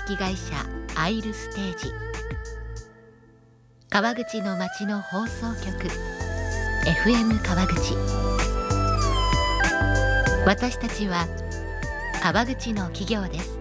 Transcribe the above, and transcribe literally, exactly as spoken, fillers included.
式会社アイルステージ、川口の町の放送局 エフエム 川口。私たちは川口の企業です。